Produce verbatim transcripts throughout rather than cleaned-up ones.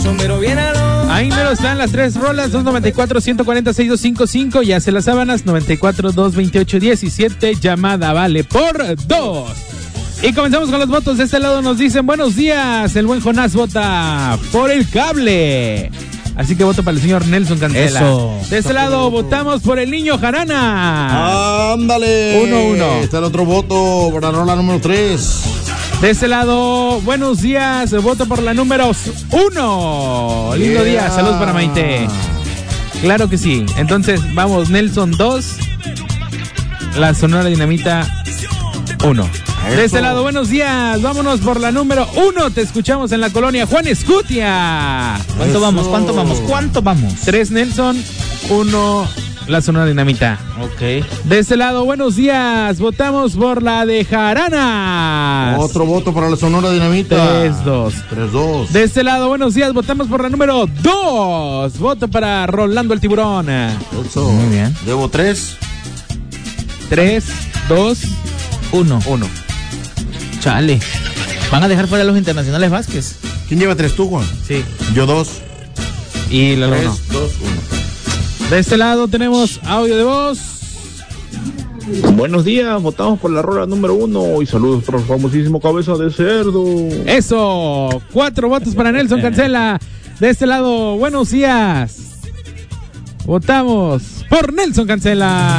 sombrero bien alón. Ahí no están las tres rolas, dos noventa y cuatro, ciento cuarenta, sesenta y dos cincuenta y cinco. Ya se las sábanas, noventa y cuatro, doscientos veintiocho, diecisiete. Llamada vale por dos. Y comenzamos con los votos. De este lado nos dicen buenos días. El buen Jonás vota por el cable. Así que voto para el señor Nelson Cancela. Eso. De este lado votamos por el niño Jarana. ¡Ándale! Uno, uno. Está el otro voto para la rola número tres. De este lado, buenos días. Voto por la número uno. Lindo Yeah. día. Saludos para Maite. Claro que sí. Entonces, vamos, Nelson dos. La Sonora Dinamita uno. De este lado, buenos días. Vámonos por la número uno. Te escuchamos en la colonia Juan Escutia. ¿Cuánto Eso. vamos? ¿Cuánto vamos? ¿Cuánto vamos? Tres Nelson, uno la Sonora Dinamita. Ok. De este lado, buenos días. Votamos por la de Jarana. Otro voto para la Sonora Dinamita. tres dos. tres dos. De este lado, buenos días. Votamos por la número dos. Voto para Rolando el Tiburón. Eso. Muy bien. Debo tres. tres, dos, Uno. uno. Chale. Van a dejar fuera a los internacionales Vázquez. ¿Quién lleva tres, tú, Juan? Sí. Yo dos. Y la uno. Tres, dos, uno. De este lado tenemos audio de voz. Buenos días, votamos por la rola número uno y saludos para el famosísimo Cabeza de Cerdo. Eso. Cuatro votos para Nelson Cancela. De este lado, buenos días. Votamos por Nelson Cancela.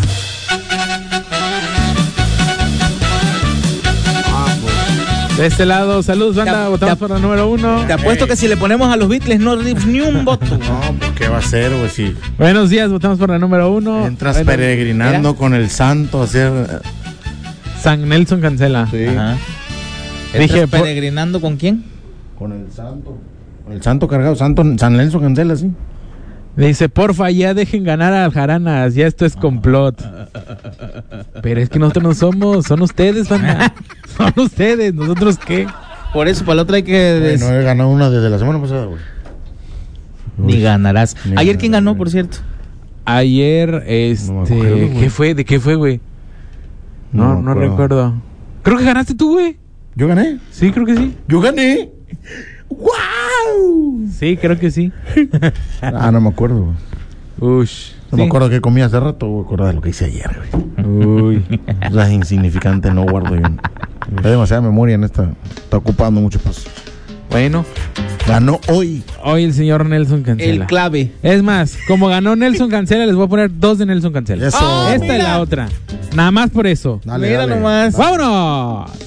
De este lado, saludos, banda. Te- Votamos te- por la número uno. Te apuesto que si le ponemos a los Beatles no recibes ni un voto. No, pues, ¿qué va a ser, güey? Si Buenos días, votamos por la número uno. entras Bueno, peregrinando mira. con el santo a hacer. San Nelson Cancela. Sí. Ajá. Dije, ¿Estás por- peregrinando con quién? Con el santo. Con el santo cargado. Santo, San Nelson Cancela, sí. Dice, porfa, ya dejen ganar al Jaranas, ya esto es complot. Pero es que nosotros no somos, son ustedes, banda. Son ustedes, ¿nosotros qué? Por eso, para la otra hay que... des- No he ganado una desde la semana pasada, güey. Ni ganarás. Ni Ayer, ¿quién ganarás. ganó, por cierto? Ayer, este, No me acuerdo, güey. ¿qué fue? ¿De qué fue, güey? No, No me no, acuerdo. recuerdo. Creo que ganaste tú, güey. ¿Yo gané? Sí, creo que sí. ¡Yo gané! ¡Wow! Sí, creo que sí. Ah, no me acuerdo, güey. Ush. No sí. me acuerdo qué comí hace rato, güey. Acuerdo de lo que hice ayer, güey. Uy. Es insignificante, no guardo bien. Hay demasiada memoria en esta. Está ocupando mucho espacio. Bueno, Ganó hoy. hoy el señor Nelson Cancela. El clave. Es más, como ganó Nelson Cancela, les voy a poner dos de Nelson Cancela. Eso. Ah, Esta mira. es la otra. Nada más por eso. Dale, Mira dale. nomás. ¡Vámonos!